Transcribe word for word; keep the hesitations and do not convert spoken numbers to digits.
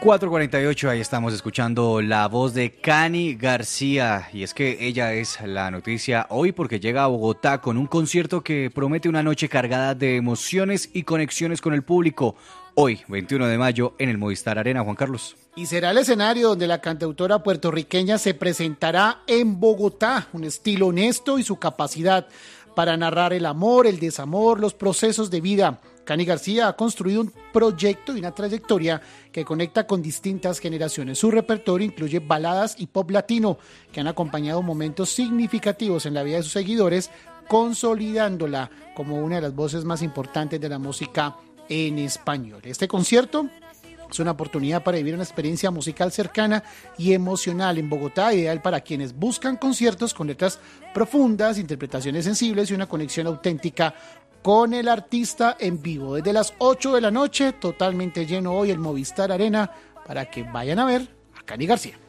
cuatro cuarenta y ocho, ahí estamos escuchando la voz de Cani García, y es que ella es la noticia hoy porque llega a Bogotá con un concierto que promete una noche cargada de emociones y conexiones con el público. Hoy, veintiuno de mayo, en el Movistar Arena, Juan Carlos. Y será el escenario donde la cantautora puertorriqueña se presentará en Bogotá, un estilo honesto y su capacidad para narrar el amor, el desamor, los procesos de vida. Cani García ha construido un proyecto y una trayectoria que conecta con distintas generaciones. Su repertorio incluye baladas y pop latino que han acompañado momentos significativos en la vida de sus seguidores, consolidándola como una de las voces más importantes de la música en español. Este concierto es una oportunidad para vivir una experiencia musical cercana y emocional en Bogotá, ideal para quienes buscan conciertos con letras profundas, interpretaciones sensibles y una conexión auténtica con el artista en vivo. Desde las ocho de la noche, totalmente lleno hoy el Movistar Arena, para que vayan a ver a Cani García.